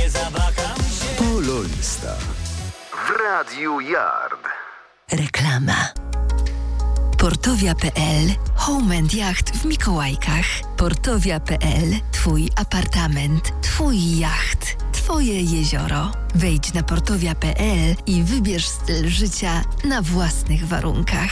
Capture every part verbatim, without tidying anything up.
Polonista w Radiu Yard. Reklama. Portowia kropka pe el. Home and Yacht w Mikołajkach. Portowia kropka pe el. Twój apartament, twój jacht, twoje jezioro. Wejdź na portowia kropka pe el i wybierz styl życia na własnych warunkach.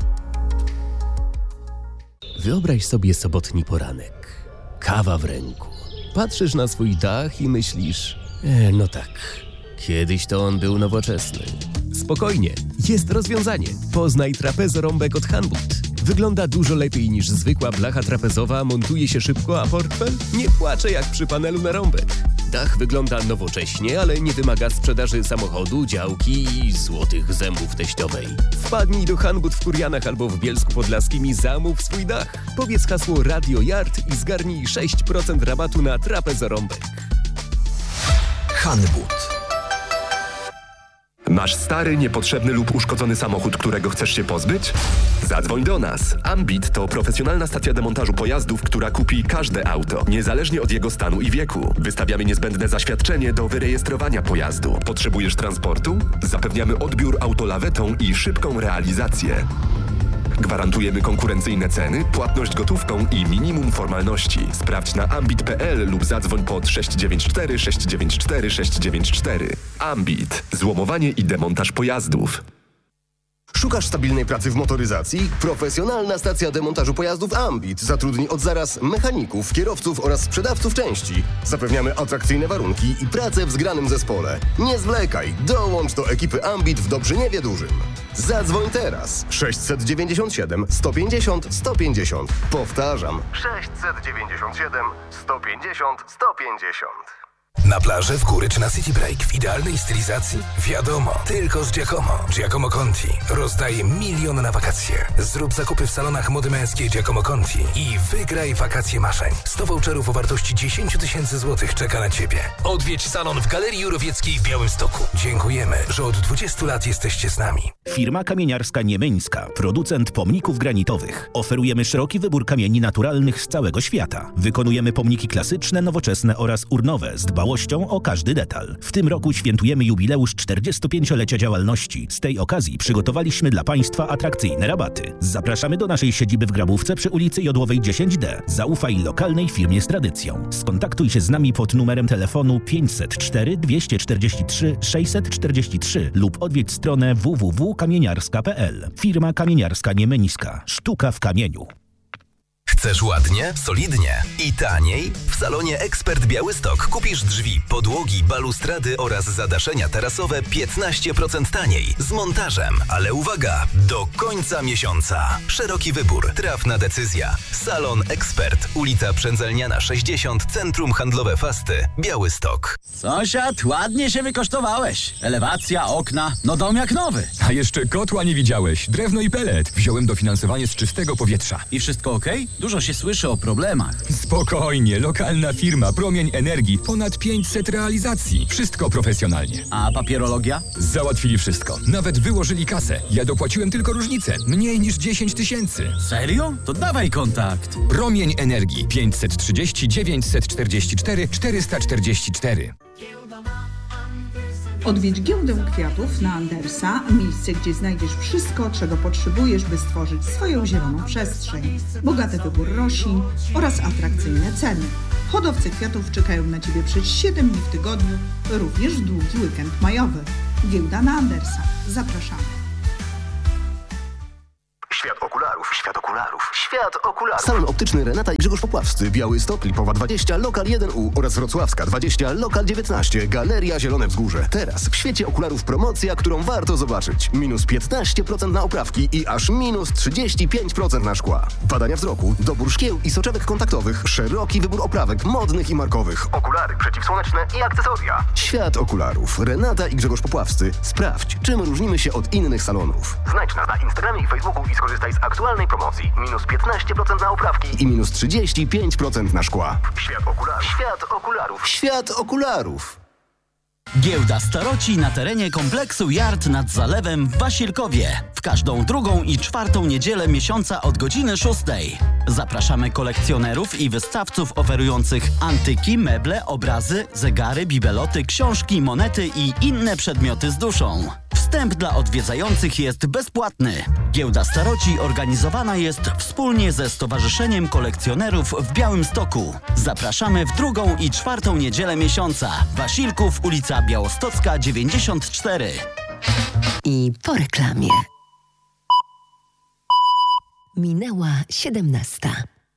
Wyobraź sobie sobotni poranek. Kawa w ręku. Patrzysz na swój dach i myślisz, e, no tak, kiedyś to on był nowoczesny. Spokojnie, jest rozwiązanie. Poznaj trapezorąbek od Hanwood. Wygląda dużo lepiej niż zwykła blacha trapezowa, montuje się szybko, a portfel nie płacze jak przy panelu na rąbek. Dach wygląda nowocześnie, ale nie wymaga sprzedaży samochodu, działki i złotych zębów teściowej. Wpadnij do Hanwood w Kurianach albo w Bielsku Podlaskim i zamów swój dach. Powiedz hasło Radio Yard i zgarnij sześć procent rabatu na trapezorąbek. Hanwood. Masz stary, niepotrzebny lub uszkodzony samochód, którego chcesz się pozbyć? Zadzwoń do nas. Ambit to profesjonalna stacja demontażu pojazdów, która kupi każde auto, niezależnie od jego stanu i wieku. Wystawiamy niezbędne zaświadczenie do wyrejestrowania pojazdu. Potrzebujesz transportu? Zapewniamy odbiór autolawetą i szybką realizację. Gwarantujemy konkurencyjne ceny, płatność gotówką i minimum formalności. Sprawdź na ambit kropka pe el lub zadzwoń pod sześć dziewięć cztery sześć dziewięć cztery sześć dziewięć cztery. Ambit. Złomowanie i demontaż pojazdów. Szukasz stabilnej pracy w motoryzacji? Profesjonalna stacja demontażu pojazdów Ambit zatrudni od zaraz mechaników, kierowców oraz sprzedawców części. Zapewniamy atrakcyjne warunki i pracę w zgranym zespole. Nie zwlekaj, dołącz do ekipy Ambit w Dobrzyniewie Dużym. Zadzwoń teraz. sześćset dziewięćdziesiąt siedem sto pięćdziesiąt sto pięćdziesiąt. Powtarzam. sześćset dziewięćdziesiąt siedem sto pięćdziesiąt sto pięćdziesiąt. Na plaży, w góry czy na City Break w idealnej stylizacji? Wiadomo, tylko z Giacomo. Giacomo Conti rozdaje milion na wakacje. Zrób zakupy w salonach mody męskiej Giacomo Conti i wygraj wakacje marzeń. sto voucherów o wartości dziesięć tysięcy złotych czeka na Ciebie. Odwiedź salon w Galerii Jurowieckiej w Białymstoku. Dziękujemy, że od dwudziestu lat jesteście z nami. Firma kamieniarska Niemeńska, producent pomników granitowych. Oferujemy szeroki wybór kamieni naturalnych z całego świata. Wykonujemy pomniki klasyczne, nowoczesne oraz urnowe z dbałością o każdy detal. W tym roku świętujemy jubileusz czterdziestopięciolecia działalności. Z tej okazji przygotowaliśmy dla Państwa atrakcyjne rabaty. Zapraszamy do naszej siedziby w Grabówce przy ulicy Jodłowej dziesięć D. Zaufaj lokalnej firmie z tradycją. Skontaktuj się z nami pod numerem telefonu pięćset cztery dwieście czterdzieści trzy sześćset czterdzieści trzy lub odwiedź stronę w w w kropka kamieniarska kropka pe el. Firma kamieniarska Niemeńska. Sztuka w kamieniu. Chcesz ładnie, solidnie i taniej? W salonie Ekspert Białystok kupisz drzwi, podłogi, balustrady oraz zadaszenia tarasowe piętnaście procent taniej z montażem. Ale uwaga, do końca miesiąca. Szeroki wybór, trafna decyzja. Salon Ekspert, ulica Przędzelniana sześćdziesiąt, Centrum Handlowe Fasty, Białystok. Sąsiad, ładnie się wykosztowałeś. Elewacja, okna, no dom jak nowy. A jeszcze kotła nie widziałeś. Drewno i pelet. Wziąłem dofinansowanie z czystego powietrza. I wszystko okej? Okay? Dużo się słyszy o problemach. Spokojnie, lokalna firma Promień Energii. Ponad pięćset realizacji. Wszystko profesjonalnie. A papierologia? Załatwili wszystko. Nawet wyłożyli kasę. Ja dopłaciłem tylko różnicę. Mniej niż dziesięć tysięcy. Serio? To dawaj kontakt. Promień Energii. pięćset trzydzieści dziewięćset czterdzieści cztery czterysta czterdzieści cztery. Odwiedź giełdę kwiatów na Andersa, miejsce, gdzie znajdziesz wszystko, czego potrzebujesz, by stworzyć swoją zieloną przestrzeń. Bogaty wybór roślin oraz atrakcyjne ceny. Hodowcy kwiatów czekają na Ciebie przez siedem dni w tygodniu, również w długi weekend majowy. Giełda na Andersa. Zapraszamy. Świat okularów, świat okularów, świat okularów. Salon optyczny Renata i Grzegorz Popławscy, Białystok, Lipowa dwadzieścia, Lokal jeden U oraz Wrocławska dwadzieścia, Lokal dziewiętnaście, Galeria Zielone Wzgórze. Teraz w świecie okularów promocja, którą warto zobaczyć. Minus piętnaście procent na oprawki i aż minus trzydzieści pięć procent na szkła. Badania wzroku, dobór szkieł i soczewek kontaktowych, szeroki wybór oprawek modnych i markowych. Okulary przeciwsłoneczne i akcesoria. Świat okularów. Renata i Grzegorz Popławscy. Sprawdź, czym różnimy się od innych salonów. Znajdź nas na Instagramie i Facebooku i skorzystaj z aktualnej promocji. Minus piętnaście procent na oprawki i minus trzydzieści pięć procent na szkła. Świat okularów. Świat okularów. Świat okularów. Giełda staroci na terenie kompleksu Yard nad Zalewem w Wasilkowie. W każdą drugą i czwartą niedzielę miesiąca od godziny szóstej. Zapraszamy kolekcjonerów i wystawców oferujących antyki, meble, obrazy, zegary, bibeloty, książki, monety i inne przedmioty z duszą. Wstęp dla odwiedzających jest bezpłatny. Giełda staroci organizowana jest wspólnie ze Stowarzyszeniem Kolekcjonerów w Białymstoku. Zapraszamy w drugą i czwartą niedzielę miesiąca. Wasilków, ulica Białostocka dziewięćdziesiąt cztery. I po reklamie. Minęła siedemnasta.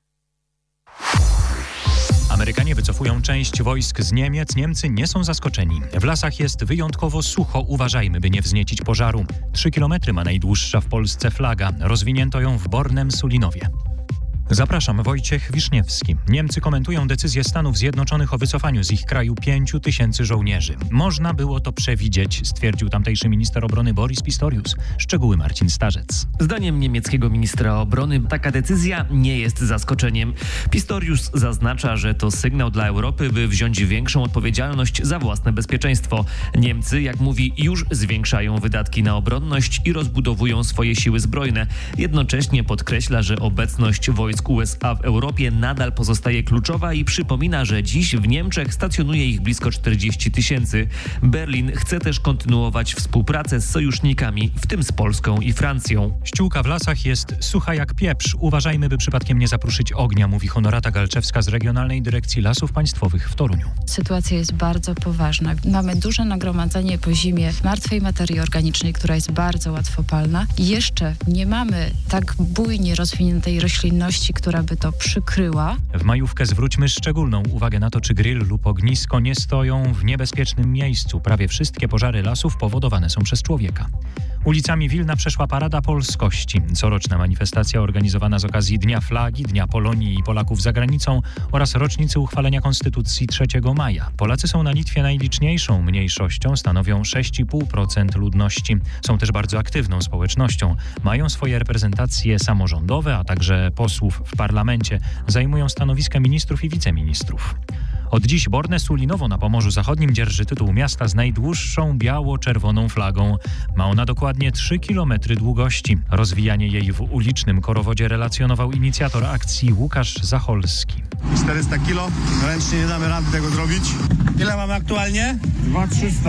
Amerykanie wycofują część wojsk z Niemiec. Niemcy nie są zaskoczeni. W lasach jest wyjątkowo sucho. Uważajmy, by nie wzniecić pożaru. Trzy kilometry ma najdłuższa w Polsce flaga. Rozwinięto ją w Bornem-Sulinowie. Zapraszam, Wojciech Wiszniewski. Niemcy komentują decyzję Stanów Zjednoczonych o wycofaniu z ich kraju pięciu tysięcy żołnierzy. Można było to przewidzieć, stwierdził tamtejszy minister obrony Boris Pistorius. Szczegóły Marcin Starzec. Zdaniem niemieckiego ministra obrony taka decyzja nie jest zaskoczeniem. Pistorius zaznacza, że to sygnał dla Europy, by wziąć większą odpowiedzialność za własne bezpieczeństwo. Niemcy, jak mówi, już zwiększają wydatki na obronność i rozbudowują swoje siły zbrojne. Jednocześnie podkreśla, że obecność wojsk U S A w Europie nadal pozostaje kluczowa i przypomina, że dziś w Niemczech stacjonuje ich blisko czterdzieści tysięcy. Berlin chce też kontynuować współpracę z sojusznikami, w tym z Polską i Francją. Ściółka w lasach jest sucha jak pieprz. Uważajmy, by przypadkiem nie zapruszyć ognia, mówi Honorata Galczewska z Regionalnej Dyrekcji Lasów Państwowych w Toruniu. Sytuacja jest bardzo poważna. Mamy duże nagromadzenie po zimie martwej materii organicznej, która jest bardzo łatwopalna. Jeszcze nie mamy tak bujnie rozwiniętej roślinności, która by to przykryła. W majówkę zwróćmy szczególną uwagę na to, czy grill lub ognisko nie stoją w niebezpiecznym miejscu. Prawie wszystkie pożary lasów powodowane są przez człowieka. Ulicami Wilna przeszła Parada Polskości. Coroczna manifestacja organizowana z okazji Dnia Flagi, Dnia Polonii i Polaków za granicą oraz rocznicy uchwalenia Konstytucji trzeciego maja. Polacy są na Litwie najliczniejszą mniejszością, stanowią sześć i pół procent ludności. Są też bardzo aktywną społecznością. Mają swoje reprezentacje samorządowe, a także posłów w parlamencie. Zajmują stanowiska ministrów i wiceministrów. Od dziś Borne-Sulinowo na Pomorzu Zachodnim dzierży tytuł miasta z najdłuższą biało-czerwoną flagą. Ma ona dokładnie trzy kilometry długości. Rozwijanie jej w ulicznym korowodzie relacjonował inicjator akcji Łukasz Zacholski. czterysta kilo, ręcznie nie damy rady tego zrobić. Ile mamy aktualnie? dwa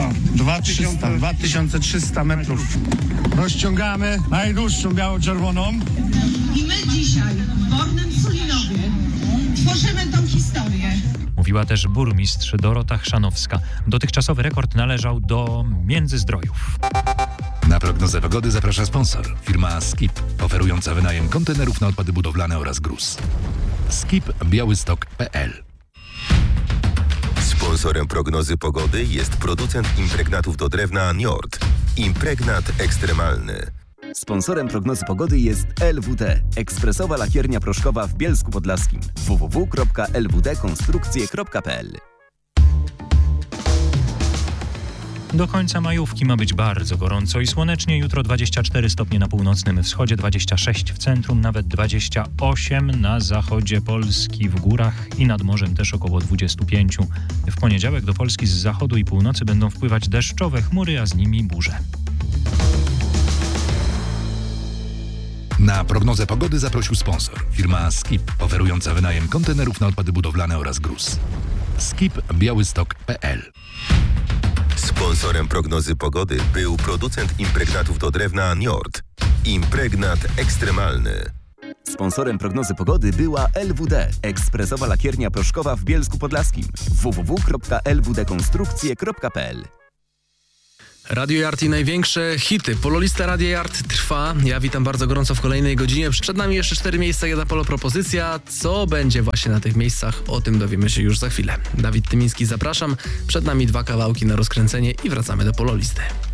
tysiące trzysta. dwa tysiące trzysta metrów. Rozciągamy najdłuższą biało-czerwoną. I my dzisiaj w Bornem-Sulinowie tworzymy tą historię. Mówiła też burmistrz Dorota Chrzanowska. Dotychczasowy rekord należał do Międzyzdrojów. Na prognozę pogody zaprasza sponsor. Firma Skip, oferująca wynajem kontenerów na odpady budowlane oraz gruz. skip białystok kropka p l. Sponsorem prognozy pogody jest producent impregnatów do drewna Njord. Impregnat ekstremalny. Sponsorem prognozy pogody jest L W D, ekspresowa lakiernia proszkowa w Bielsku Podlaskim. w w w kropka l w d konstrukcje kropka p l. Do końca majówki ma być bardzo gorąco i słonecznie. Jutro dwadzieścia cztery stopnie na północnym wschodzie, dwadzieścia sześć w centrum, nawet dwadzieścia osiem na zachodzie Polski, w górach i nad morzem też około dwadzieścia pięć. W poniedziałek do Polski z zachodu i północy będą wpływać deszczowe chmury, a z nimi burze. Na prognozę pogody zaprosił sponsor. Firma Skip, oferująca wynajem kontenerów na odpady budowlane oraz gruz. skip białystok kropka p l. Sponsorem prognozy pogody był producent impregnatów do drewna Njord. Impregnat ekstremalny. Sponsorem prognozy pogody była L W D, ekspresowa lakiernia proszkowa w Bielsku Podlaskim. w w w kropka l w d konstrukcje kropka p l. Radio Yard i największe hity. Pololista Radio Yard trwa. Ja witam bardzo gorąco w kolejnej godzinie. Przed nami jeszcze cztery miejsca, jedna polo propozycja. Co będzie właśnie na tych miejscach? O tym dowiemy się już za chwilę. Dawid Tymiński, zapraszam. Przed nami dwa kawałki na rozkręcenie i wracamy do Pololisty.